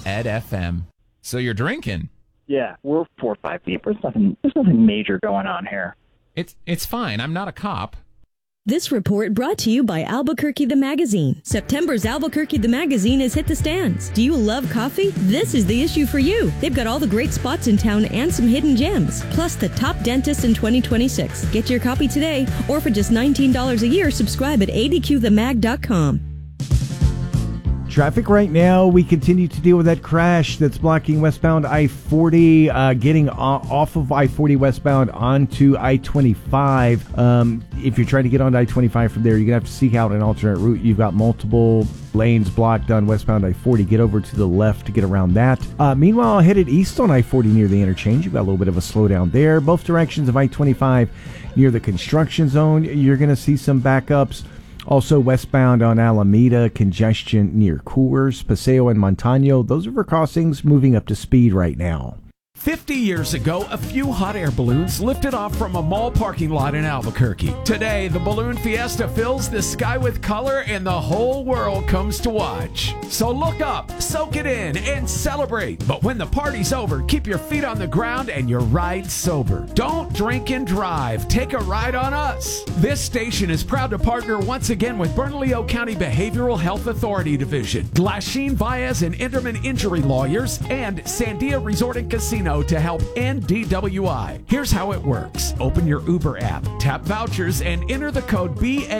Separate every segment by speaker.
Speaker 1: Ed FM. So you're drinking?
Speaker 2: Yeah, we're 4 or 5 deep. There's nothing major going on here.
Speaker 1: It's fine. I'm not a cop.
Speaker 3: This report brought to you by Albuquerque the Magazine. September's Albuquerque the Magazine has hit the stands. Do you love coffee? This is the issue for you. They've got all the great spots in town and some hidden gems, plus the top dentist in 2026. Get your copy today, or for just $19 a year, subscribe at adqthemag.com.
Speaker 4: Traffic right now, we continue to deal with that crash that's blocking westbound I-40, getting off of I-40 westbound onto I-25. If you're trying to get onto I-25 from there, you're going to have to seek out an alternate route. You've got multiple lanes blocked on westbound I-40. Get over to the left to get around that. Meanwhile, headed east on I-40 near the interchange, you've got a little bit of a slowdown there. Both directions of I-25 near the construction zone, you're going to see some backups. Also westbound on Alameda, congestion near Coors, Paseo, and Montano. Those river crossings moving up to speed right now.
Speaker 5: 50 years ago, a few hot air balloons lifted off from a mall parking lot in Albuquerque. Today, the Balloon Fiesta fills the sky with color and the whole world comes to watch. So look up, soak it in, and celebrate. But when the party's over, keep your feet on the ground and your ride sober. Don't drink and drive. Take a ride on us. This station is proud to partner once again with Bernalillo County Behavioral Health Authority Division, Glasheen, Baez, and Enderman Injury Lawyers, and Sandia Resort and Casino to help end DWI. Here's how it works. Open your Uber app, tap vouchers, and enter the code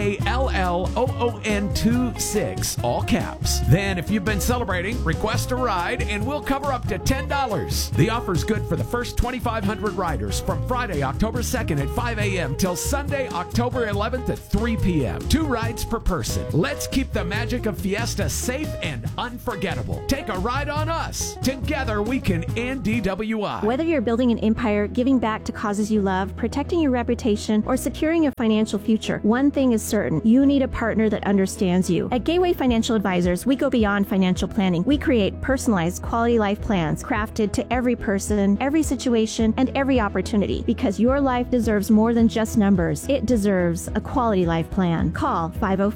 Speaker 5: BALLOON26, all caps. Then, if you've been celebrating, request a ride, and we'll cover up to $10. The offer's good for the first 2,500 riders from Friday, October 2nd at 5 a.m. till Sunday, October 11th at 3 p.m. 2 rides per person. Let's keep the magic of Fiesta safe and unforgettable. Take a ride on us. Together, we can end DWI.
Speaker 6: Whether you're building an empire, giving back to causes you love, protecting your reputation, or securing a financial future, one thing is certain. You need a partner that understands you. At Gateway Financial Advisors, we go beyond financial planning. We create personalized quality life plans crafted to every person, every situation, and every opportunity, because your life deserves more than just numbers. It deserves a quality life plan. Call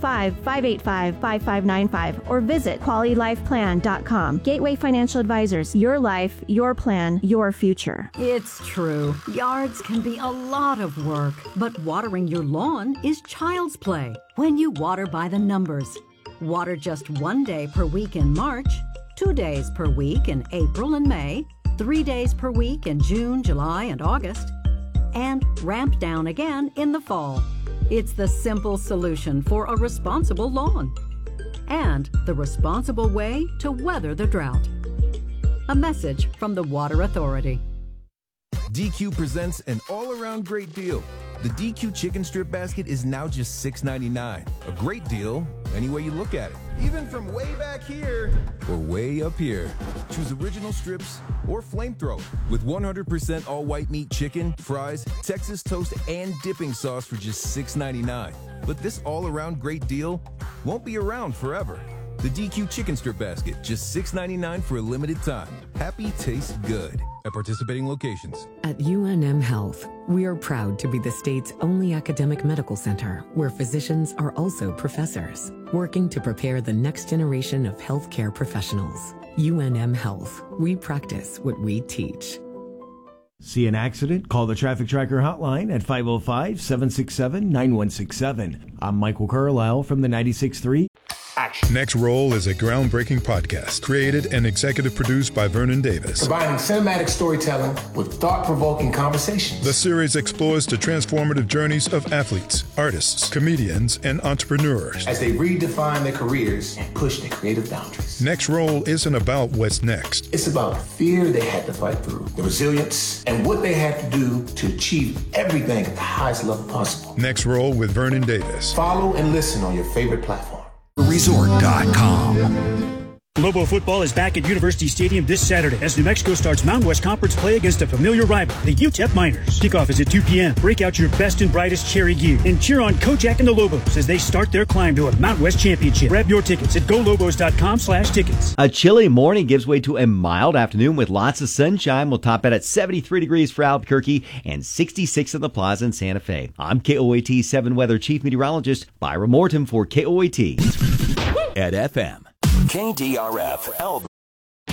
Speaker 6: 505-585-5595 or visit QualityLifePlan.com. Gateway Financial Advisors, your life, your plan, your future.
Speaker 7: It's true. Yards can be a lot of work, but watering your lawn is child's play when you water by the numbers. Water just 1 day per week in March, 2 days per week in April and May, 3 days per week in June, July, and August, and ramp down again in the fall. It's the simple solution for a responsible lawn and the responsible way to weather the drought. A message from the Water Authority.
Speaker 8: DQ presents an all-around great deal. The DQ chicken strip basket is now just $6.99. A great deal any way you look at it. Even from way back here or way up here. Choose original strips or flamethrower with 100% all-white meat chicken, fries, Texas toast, and dipping sauce for just $6.99. But this all-around great deal won't be around forever. The DQ Chicken Strip Basket, just $6.99 for a limited time. Happy tastes good at participating locations.
Speaker 9: At UNM Health, we are proud to be the state's only academic medical center where physicians are also professors, working to prepare the next generation of healthcare professionals. UNM Health, we practice what we teach.
Speaker 4: See an accident? Call the Traffic Tracker hotline at 505-767-9167. I'm Michael Carlisle from the 96.3.
Speaker 10: Action. Next Roll is a groundbreaking podcast created and executive produced by Vernon Davis.
Speaker 11: Combining cinematic storytelling with thought-provoking conversations.
Speaker 10: The series explores the transformative journeys of athletes, artists, comedians, and entrepreneurs
Speaker 11: as they redefine their careers and push their creative boundaries.
Speaker 10: Next Roll isn't about what's next.
Speaker 11: It's about the fear they had to fight through, the resilience, and what they had to do to achieve everything at the highest level possible.
Speaker 10: Next Roll with Vernon Davis.
Speaker 11: Follow and listen on your favorite platform.
Speaker 12: Resort.com. Lobo football is back at University Stadium this Saturday as New Mexico starts Mountain West Conference play against a familiar rival, the UTEP Miners. Kickoff is at 2 p.m. Break out your best and brightest cherry gear and cheer on Kojak and the Lobos as they start their climb to a Mountain West championship. Grab your tickets at golobos.com/tickets.
Speaker 13: A chilly morning gives way to a mild afternoon with lots of sunshine. We'll top it at 73 degrees for Albuquerque and 66 in the Plaza in Santa Fe. I'm KOAT 7 Weather Chief Meteorologist Byron Morton for KOAT.
Speaker 14: At FM. KDRF.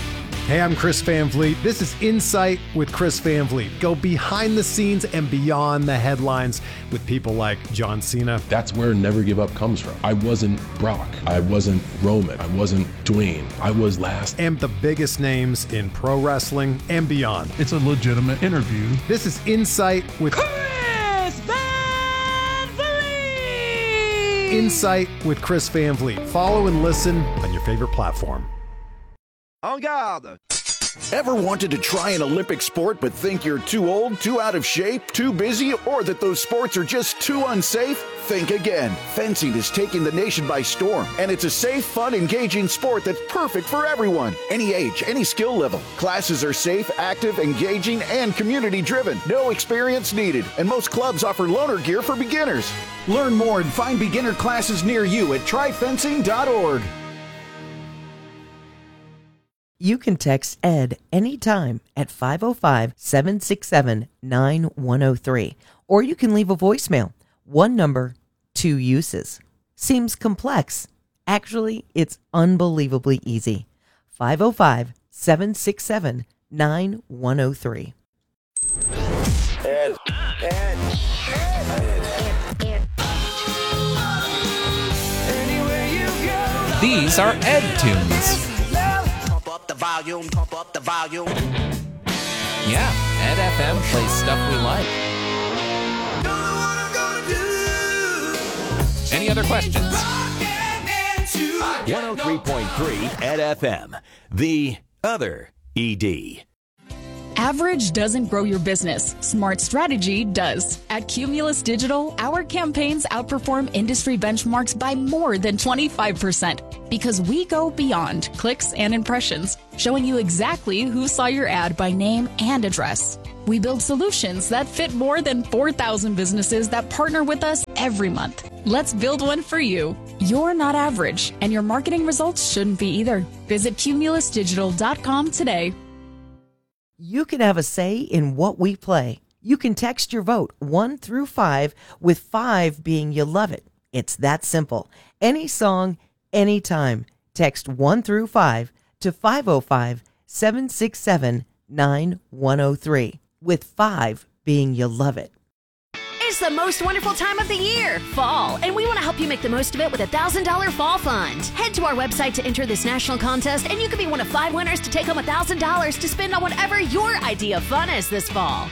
Speaker 14: Hey, I'm Chris Van Vliet. This is Insight with Chris Van Vliet. Go behind the scenes and beyond the headlines with people like John Cena.
Speaker 15: That's where Never Give Up comes from. I wasn't Brock. I wasn't Roman. I wasn't Dwayne. I was last.
Speaker 14: And the biggest names in pro wrestling and beyond.
Speaker 16: It's a legitimate interview.
Speaker 14: This is Insight with
Speaker 17: Chris Van Vliet.
Speaker 14: Insight with Chris Van Vliet. Follow and listen on your favorite platform.
Speaker 18: En garde! Ever wanted to try an Olympic sport but think you're too old, too out of shape, too busy, or that those sports are just too unsafe? Think again. Fencing is taking the nation by storm, and it's a safe, fun, engaging sport that's perfect for everyone. Any age, any skill level. Classes are safe, active, engaging, and community-driven. No experience needed, and most clubs offer loaner gear for beginners. Learn more and find beginner classes near you at tryfencing.org.
Speaker 19: You can text ED anytime at 505-767-9103. Or you can leave a voicemail. One number, two uses. Seems complex. Actually, it's unbelievably easy. 505-767-9103.
Speaker 18: Ed.
Speaker 1: These are Ed tunes.
Speaker 17: Pump up the volume.
Speaker 1: Yeah, Ed FM plays stuff we like. Any other questions?
Speaker 20: 103.3 Ed FM, the other ED.
Speaker 21: Average doesn't grow your business. Smart strategy does. At Cumulus Digital, our campaigns outperform industry benchmarks by more than 25% because we go beyond clicks and impressions, showing you exactly who saw your ad by name and address. We build solutions that fit more than 4,000 businesses that partner with us every month. Let's build one for you. You're not average, and your marketing results shouldn't be either. Visit cumulusdigital.com today.
Speaker 19: You can have a say in what we play. You can text your vote 1 through 5, with 5 being you love it. It's that simple. Any song, anytime. Text 1 through 5 to 505-767-9103, with 5 being you love it.
Speaker 22: It's the most wonderful time of the year, fall, and we want to help you make the most of it with a $1,000 fall fund. Head to our website to enter this national contest, and you could be one of 5 winners to take home $1,000 to spend on whatever your idea of fun is this fall.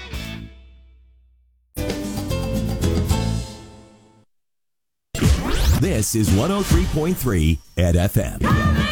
Speaker 20: This is 103.3 Ed FM.